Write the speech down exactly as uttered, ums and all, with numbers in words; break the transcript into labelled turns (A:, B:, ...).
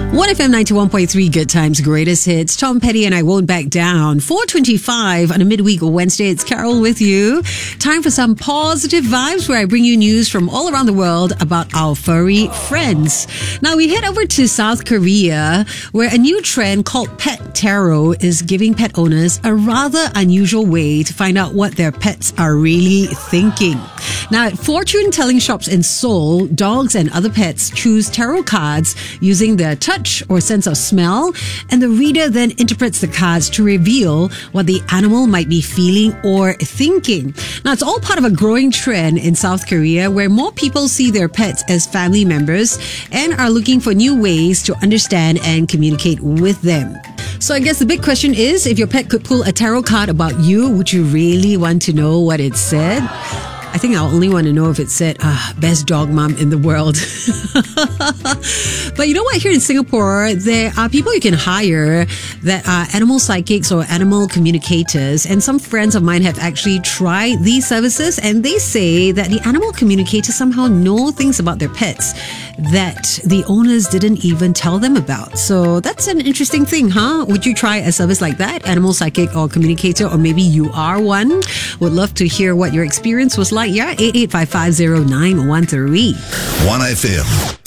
A: one F M ninety-one point three, Good Times, Greatest Hits. Tom Petty and I Won't Back Down. four twenty-five on a midweek Wednesday. It's Carol with you. Time for some positive vibes where I bring you news from all around the world about our furry friends. Now we head over to South Korea, where a new trend called Pet Tarot is giving pet owners a rather unusual way to find out what their pets are really thinking. Now at fortune-telling shops in Seoul, dogs and other pets choose tarot cards using their touch or sense of smell, and the reader then interprets the cards to reveal what the animal might be feeling or thinking. Now, it's all part of a growing trend in South Korea where more people see their pets as family members and are looking for new ways to understand and communicate with them. So I guess the big question is, if your pet could pull a tarot card about you, would you really want to know what it said? I think I'll only want to know if it said, ah, best dog mom in the world. But you know what? Here in Singapore, there are people you can hire that are animal psychics or animal communicators. And some friends of mine have actually tried these services, and they say that the animal communicators somehow know things about their pets that the owners didn't even tell them about. So that's an interesting thing, huh? Would you try a service like that? Animal psychic or communicator, or maybe you are one? Would love to hear what your experience was like. Yeah, eight eight five five zero nine one three.
B: one F M.